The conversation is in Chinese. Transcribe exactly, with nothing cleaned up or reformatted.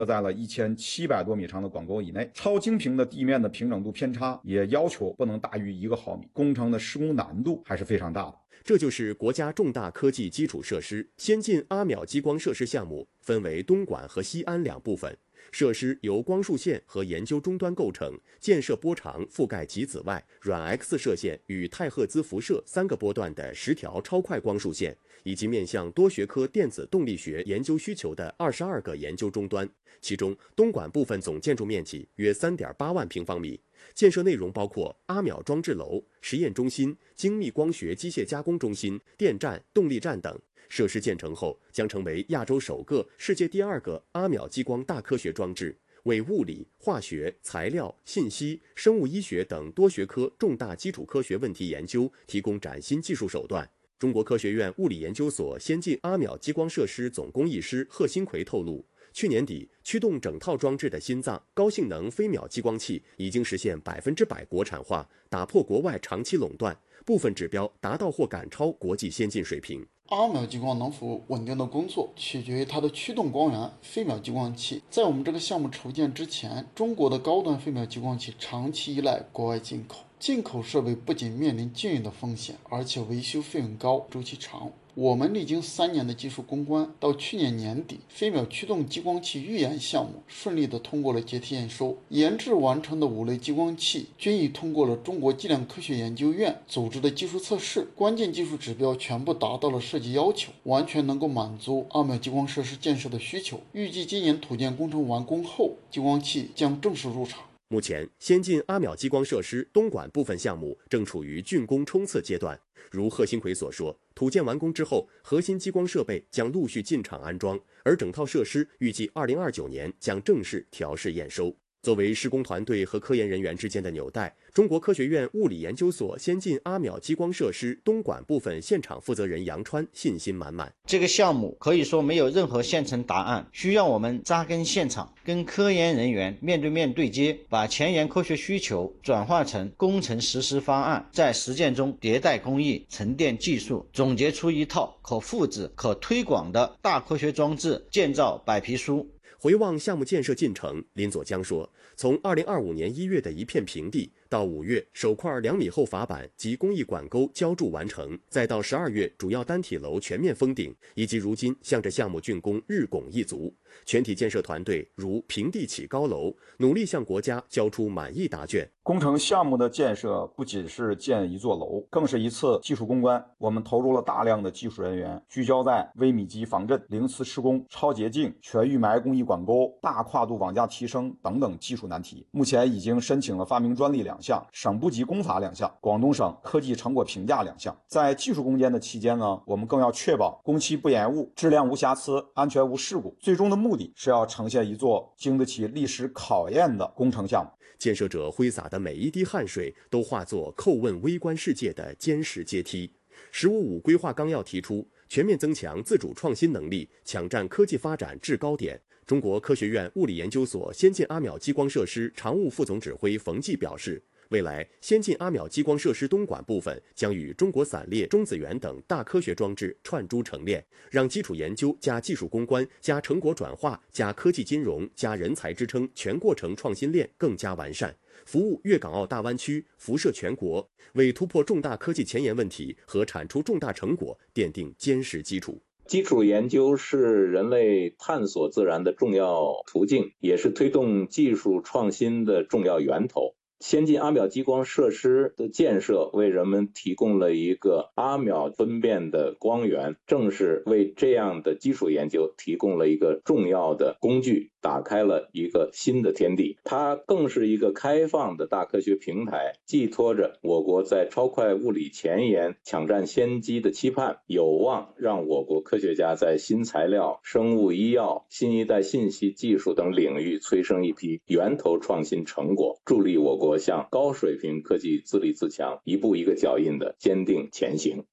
在了一千七百多米长的管沟以内。超精平的地面的平整度偏差也要求不能大于一个毫米，工程的施工难度还是非常大的。 这就是国家重大科技基础设施先进阿秒激光设施项目，分为东莞和西安两部分。设施由光束线和研究终端构成，建设波长覆盖极紫外、软 X 射线与太赫兹辐射三个波段的十条超快光束线，以及面向多学科电子动力学研究需求的二十二个研究终端。其中，东莞部分总建筑面积约 三点八万平方米。建设内容包括阿秒装置楼、实验中心、精密光学机械加工中心、电站、动力站等。设施建成后，将成为亚洲首个、世界第二个阿秒激光大科学装置，为物理、化学、材料、信息、生物医学等多学科重大基础科学问题研究提供崭新技术手段。中国科学院物理研究所先进阿秒激光设施总工艺师贺新奎透露，去年底，驱动整套装置的心脏高性能飞秒激光器已经实现百分之百国产化，打破国外长期垄断，部分指标达到或赶超国际先进水平。 阿秒激光能否稳定的工作，取决于它的驱动光源飞秒激光器。在我们这个项目筹建之前，中国的高端飞秒激光器长期依赖国外进口，进口设备不仅面临禁运的风险，而且维修费用高、周期长。我们历经三年的技术攻关，到去年年底，飞秒驱动激光器预研项目顺利的通过了阶梯验收，研制完成的五类激光器均已通过了中国计量科学研究院组织的技术测试，关键技术指标全部达到了设计要求，完全能够满足阿秒激光设施建设的需求。预计今年土建工程完工后，激光器将正式入场。 目前，先进阿秒激光设施东莞部分项目正处于竣工冲刺阶段。如贺新奎所说，土建完工之后，核心激光设备将陆续进场安装，而整套设施预计二零二九年将正式调试验收。作为施工团队和科研人员之间的纽带，中国科学院物理研究所先进阿秒激光设施东莞部分现场负责人杨川信心满满。 这个项目可以说没有任何现成答案，需要我们扎根现场，跟科研人员面对面对接，把前沿科学需求转化成工程实施方案，在实践中迭代工艺、沉淀技术，总结出一套可复制、可推广的大科学装置建造白皮书。 回望项目建设进程，林佐江说，从二零二五年一月的一片平地，到五月首块两米厚筏板及工艺管沟浇筑完成，再到十二月主要单体楼全面封顶，以及如今向着项目竣工日拱一卒，全体建设团队如平地起高楼，努力向国家交出满意答卷。 工程项目的建设不仅是建一座楼，更是一次技术攻关。我们投入了大量的技术人员，聚焦在微米级防震、零磁施工、超洁净、全预埋工艺管沟、大跨度网架提升等等技术难题。目前已经申请了发明专利两项、省部级工法两项、广东省科技成果评价两项。在技术攻坚的期间呢，我们更要确保工期不延误、质量无瑕疵、安全无事故。最终的目的是要呈现一座经得起历史考验的工程项目。 建设者挥洒的每一滴汗水都化作叩问微观世界的坚实阶梯。十五五规划纲要提出，全面增强自主创新能力，抢占科技发展制高点。中国科学院物理研究所先进阿秒激光设施常务副总指挥冯骥表示，未来先进阿秒激光设施东莞部分将与中国散列、中子源等大科学装置串珠成链，让基础研究加技术攻关加成果转化加科技金融加人才支撑全过程创新链更加完善，服务粤港澳大湾区，辐射全国，为突破重大科技前沿问题和产出重大成果奠定坚实基础。 基础研究是人类探索自然的重要途径，也是推动技术创新的重要源头。先进阿秒激光设施的建设为人们提供了一个阿秒分辨的光源，正是为这样的基础研究提供了一个重要的工具，打开了一个新的天地。它更是一个开放的大科学平台，寄托着我国在超快物理前沿抢占先机的期盼，有望让我国科学家在新材料、生物医药、新一代信息技术等领域催生一批源头创新成果，助力我国向高水平科技自立自强一步一个脚印的坚定前行。